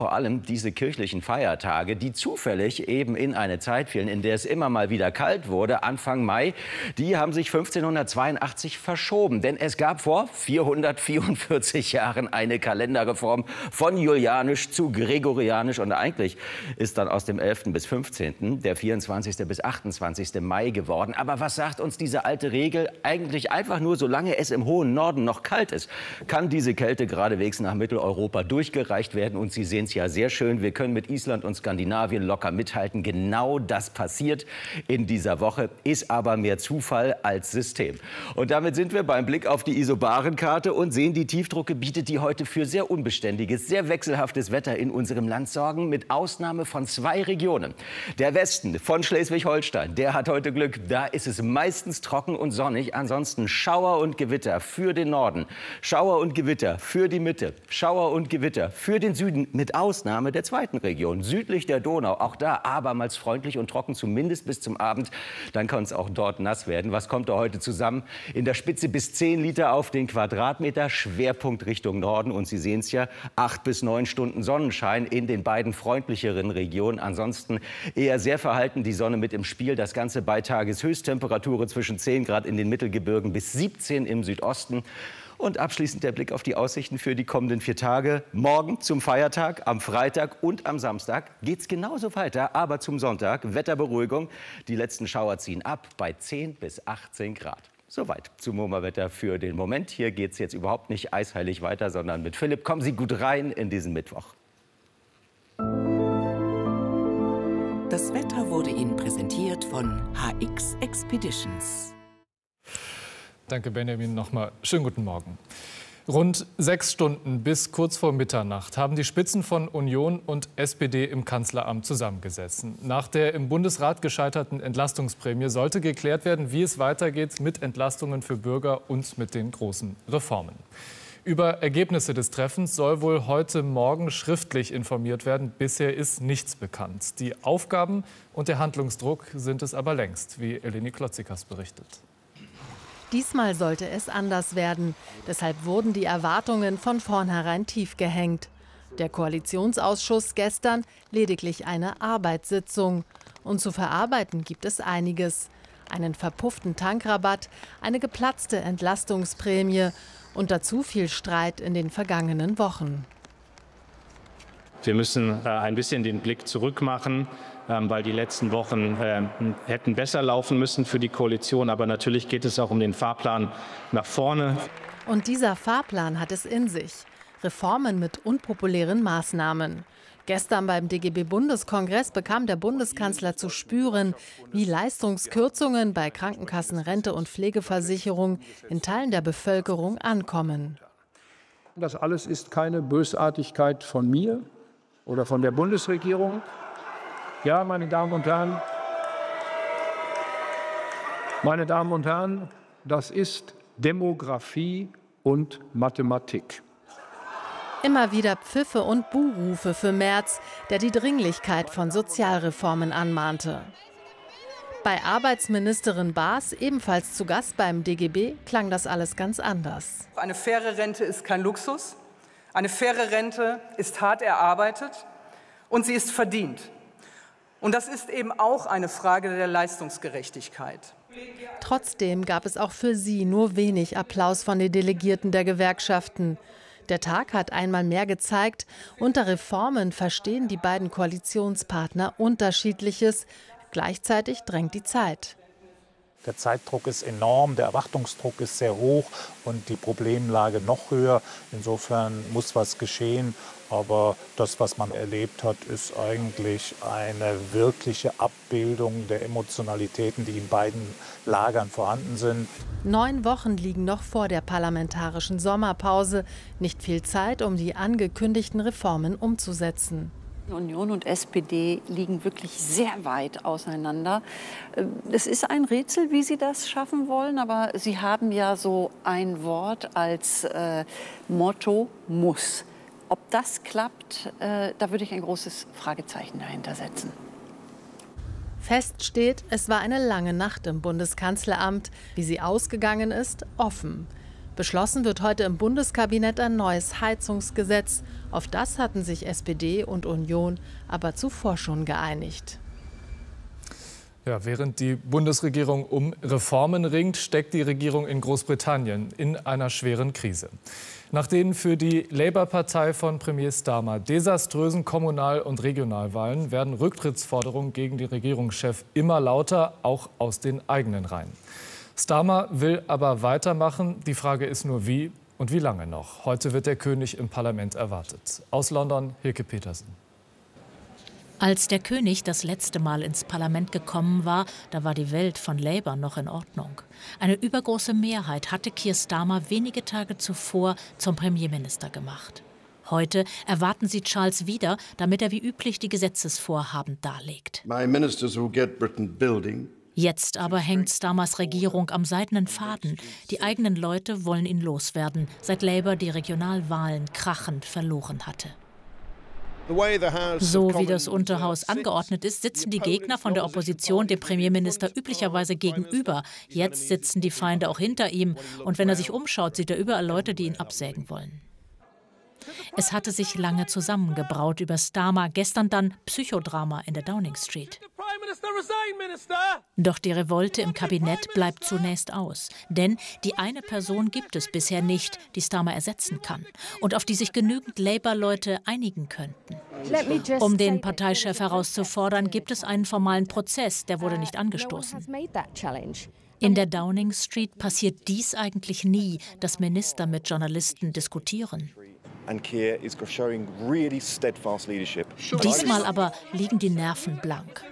Vor allem diese kirchlichen Feiertage, die zufällig eben in eine Zeit fielen, in der es immer mal wieder kalt wurde, Anfang Mai, die haben sich 1582 verschoben. Denn es gab vor 444 Jahren eine Kalenderreform von Julianisch zu Gregorianisch. Und eigentlich ist dann aus dem 11. bis 15. der 24. bis 28. Mai geworden. Aber was sagt uns diese alte Regel? Eigentlich einfach nur, solange es im hohen Norden noch kalt ist, kann diese Kälte geradewegs nach Mitteleuropa durchgereicht werden. Und Sie sehen ja sehr schön, wir können mit Island und Skandinavien locker mithalten. Genau das passiert in dieser Woche, ist aber mehr Zufall als System. Und damit sind wir beim Blick auf die Isobarenkarte und sehen die Tiefdruckgebiete, die heute für sehr unbeständiges, sehr wechselhaftes Wetter in unserem Land sorgen, mit Ausnahme von 2 Regionen. Der Westen von Schleswig-Holstein, der hat heute Glück. Da ist es meistens trocken und sonnig. Ansonsten Schauer und Gewitter für den Norden, Schauer und Gewitter für die Mitte, Schauer und Gewitter für den Süden, mit Ausnahme der 2. Region, südlich der Donau. Auch da abermals freundlich und trocken, zumindest bis zum Abend. Dann kann es auch dort nass werden. Was kommt da heute zusammen? In der Spitze bis 10 Liter auf den Quadratmeter, Schwerpunkt Richtung Norden. Und Sie sehen es ja, 8 bis 9 Stunden Sonnenschein in den beiden freundlicheren Regionen. Ansonsten eher sehr verhalten, die Sonne mit im Spiel. Das Ganze bei Tageshöchsttemperaturen zwischen 10 Grad in den Mittelgebirgen bis 17 im Südosten. Und abschließend der Blick auf die Aussichten für die kommenden 4 Tage. Morgen zum Feiertag, am Freitag und am Samstag geht es genauso weiter, aber zum Sonntag Wetterberuhigung. Die letzten Schauer ziehen ab bei 10 bis 18 Grad. Soweit zum MoMA-Wetter für den Moment. Hier geht es jetzt überhaupt nicht eisheilig weiter, sondern mit Philipp. Kommen Sie gut rein in diesen Mittwoch. Das Wetter wurde Ihnen präsentiert von HX Expeditions. Danke, Benjamin. Nochmal schönen guten Morgen. Rund 6 Stunden bis kurz vor Mitternacht haben die Spitzen von Union und SPD im Kanzleramt zusammengesessen. Nach der im Bundesrat gescheiterten Entlastungsprämie sollte geklärt werden, wie es weitergeht mit Entlastungen für Bürger und mit den großen Reformen. Über Ergebnisse des Treffens soll wohl heute Morgen schriftlich informiert werden. Bisher ist nichts bekannt. Die Aufgaben und der Handlungsdruck sind es aber längst, wie Eleni Klotzikas berichtet. Diesmal sollte es anders werden. Deshalb wurden die Erwartungen von vornherein tief gehängt. Der Koalitionsausschuss gestern lediglich eine Arbeitssitzung. Und zu verarbeiten gibt es einiges. Einen verpufften Tankrabatt, eine geplatzte Entlastungsprämie und dazu viel Streit in den vergangenen Wochen. Wir müssen ein bisschen den Blick zurück machen, weil die letzten Wochen hätten besser laufen müssen für die Koalition. Aber natürlich geht es auch um den Fahrplan nach vorne. Und dieser Fahrplan hat es in sich. Reformen mit unpopulären Maßnahmen. Gestern beim DGB-Bundeskongress bekam der Bundeskanzler zu spüren, wie Leistungskürzungen bei Krankenkassen, Rente und Pflegeversicherung in Teilen der Bevölkerung ankommen. Das alles ist keine Bösartigkeit von mir oder von der Bundesregierung. Ja, meine Damen und Herren, das ist Demografie und Mathematik. Immer wieder Pfiffe und Buhrufe für Merz, der die Dringlichkeit von Sozialreformen anmahnte. Bei Arbeitsministerin Baas, ebenfalls zu Gast beim DGB, klang das alles ganz anders. Eine faire Rente ist kein Luxus. Eine faire Rente ist hart erarbeitet und sie ist verdient. Und das ist eben auch eine Frage der Leistungsgerechtigkeit. Trotzdem gab es auch für sie nur wenig Applaus von den Delegierten der Gewerkschaften. Der Tag hat einmal mehr gezeigt, unter Reformen verstehen die beiden Koalitionspartner Unterschiedliches. Gleichzeitig drängt die Zeit. Der Zeitdruck ist enorm, der Erwartungsdruck ist sehr hoch und die Problemlage noch höher. Insofern muss was geschehen. Aber das, was man erlebt hat, ist eigentlich eine wirkliche Abbildung der Emotionalitäten, die in beiden Lagern vorhanden sind. 9 Wochen liegen noch vor der parlamentarischen Sommerpause. Nicht viel Zeit, um die angekündigten Reformen umzusetzen. Union und SPD liegen wirklich sehr weit auseinander. Es ist ein Rätsel, wie Sie das schaffen wollen, aber Sie haben ja so ein Wort als Motto: muss. Ob das klappt, da würde ich ein großes Fragezeichen dahinter setzen. Fest steht, es war eine lange Nacht im Bundeskanzleramt. Wie sie ausgegangen ist, offen. Beschlossen wird heute im Bundeskabinett ein neues Heizungsgesetz. Auf das hatten sich SPD und Union aber zuvor schon geeinigt. Ja, während die Bundesregierung um Reformen ringt, steckt die Regierung in Großbritannien in einer schweren Krise. Nach den für die Labour-Partei von Premier Starmer desaströsen Kommunal- und Regionalwahlen werden Rücktrittsforderungen gegen den Regierungschef immer lauter, auch aus den eigenen Reihen. Starmer will aber weitermachen. Die Frage ist nur, wie und wie lange noch. Heute wird der König im Parlament erwartet. Aus London, Hilke Petersen. Als der König das letzte Mal ins Parlament gekommen war, da war die Welt von Labour noch in Ordnung. Eine übergroße Mehrheit hatte Keir Starmer wenige Tage zuvor zum Premierminister gemacht. Heute erwarten sie Charles wieder, damit er wie üblich die Gesetzesvorhaben darlegt. Jetzt aber hängt Starmers Regierung am seidenen Faden. Die eigenen Leute wollen ihn loswerden, seit Labour die Regionalwahlen krachend verloren hatte. So wie das Unterhaus angeordnet ist, sitzen die Gegner von der Opposition dem Premierminister üblicherweise gegenüber. Jetzt sitzen die Feinde auch hinter ihm. Und wenn er sich umschaut, sieht er überall Leute, die ihn absägen wollen. Es hatte sich lange zusammengebraut über Starmer, gestern dann Psychodrama in der Downing Street. Doch die Revolte im Kabinett bleibt zunächst aus. Denn die eine Person gibt es bisher nicht, die Starmer ersetzen kann und auf die sich genügend Labour-Leute einigen könnten. Um den Parteichef herauszufordern, gibt es einen formalen Prozess, der wurde nicht angestoßen. In der Downing Street passiert dies eigentlich nie, dass Minister mit Journalisten diskutieren. Diesmal aber liegen die Nerven blank.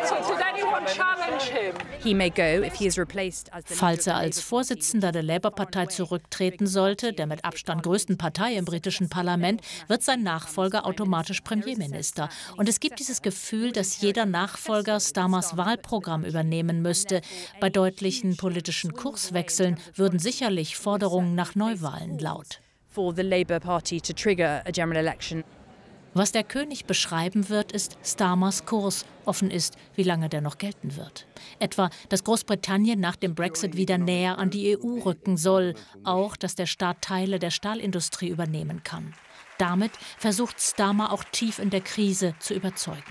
Falls er als Vorsitzender der Labour-Partei zurücktreten sollte, der mit Abstand größten Partei im britischen Parlament, wird sein Nachfolger automatisch Premierminister. Und es gibt dieses Gefühl, dass jeder Nachfolger Starmers Wahlprogramm übernehmen müsste. Bei deutlichen politischen Kurswechseln würden sicherlich Forderungen nach Neuwahlen laut. Was der König beschreiben wird, ist Starmers Kurs. Offen ist, wie lange der noch gelten wird. Etwa, dass Großbritannien nach dem Brexit wieder näher an die EU rücken soll. Auch, dass der Staat Teile der Stahlindustrie übernehmen kann. Damit versucht Starmer auch tief in der Krise zu überzeugen.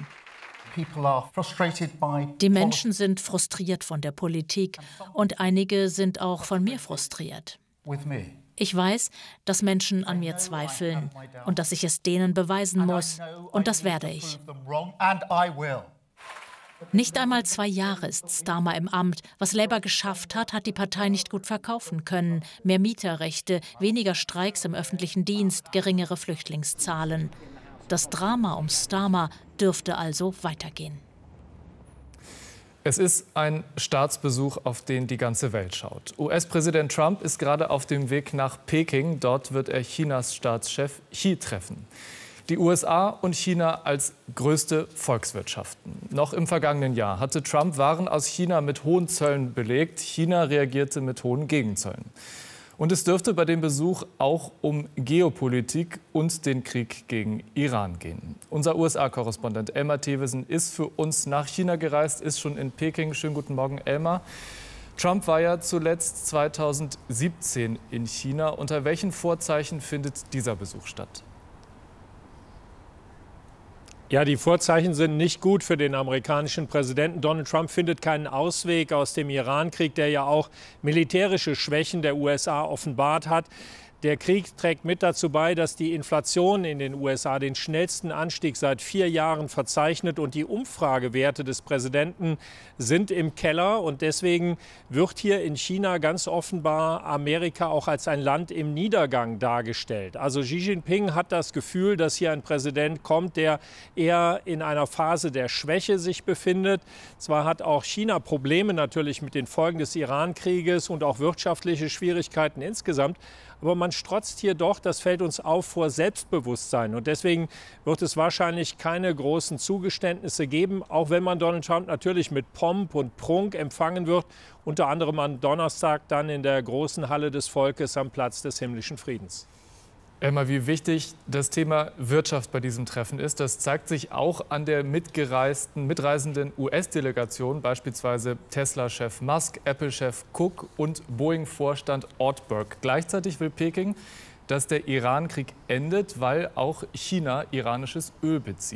Die Menschen sind frustriert von der Politik und einige sind auch von mir frustriert. Ich weiß, dass Menschen an mir zweifeln und dass ich es denen beweisen muss. Und das werde ich. Nicht einmal 2 Jahre ist Starmer im Amt. Was Labour geschafft hat, hat die Partei nicht gut verkaufen können. Mehr Mieterrechte, weniger Streiks im öffentlichen Dienst, geringere Flüchtlingszahlen. Das Drama um Starmer dürfte also weitergehen. Es ist ein Staatsbesuch, auf den die ganze Welt schaut. US-Präsident Trump ist gerade auf dem Weg nach Peking. Dort wird er Chinas Staatschef Xi treffen. Die USA und China als größte Volkswirtschaften. Noch im vergangenen Jahr hatte Trump Waren aus China mit hohen Zöllen belegt. China reagierte mit hohen Gegenzöllen. Und es dürfte bei dem Besuch auch um Geopolitik und den Krieg gegen Iran gehen. Unser USA-Korrespondent Elmar Thewesen ist für uns nach China gereist, ist schon in Peking. Schönen guten Morgen, Elmar. Trump war ja zuletzt 2017 in China. Unter welchen Vorzeichen findet dieser Besuch statt? Ja, die Vorzeichen sind nicht gut für den amerikanischen Präsidenten. Donald Trump findet keinen Ausweg aus dem Irankrieg, der ja auch militärische Schwächen der USA offenbart hat. Der Krieg trägt mit dazu bei, dass die Inflation in den USA den schnellsten Anstieg seit 4 Jahren verzeichnet und die Umfragewerte des Präsidenten sind im Keller. Und deswegen wird hier in China ganz offenbar Amerika auch als ein Land im Niedergang dargestellt. Also Xi Jinping hat das Gefühl, dass hier ein Präsident kommt, der eher in einer Phase der Schwäche sich befindet. Zwar hat auch China Probleme natürlich mit den Folgen des Irankrieges und auch wirtschaftliche Schwierigkeiten insgesamt. Aber man strotzt hier doch, das fällt uns auf, vor Selbstbewusstsein. Und deswegen wird es wahrscheinlich keine großen Zugeständnisse geben, auch wenn man Donald Trump natürlich mit Pomp und Prunk empfangen wird. Unter anderem am Donnerstag dann in der großen Halle des Volkes am Platz des himmlischen Friedens. Emma, wie wichtig das Thema Wirtschaft bei diesem Treffen ist, das zeigt sich auch an der mitreisenden US-Delegation, beispielsweise Tesla-Chef Musk, Apple-Chef Cook und Boeing-Vorstand Ortberg. Gleichzeitig will Peking, dass der Iran-Krieg endet, weil auch China iranisches Öl bezieht.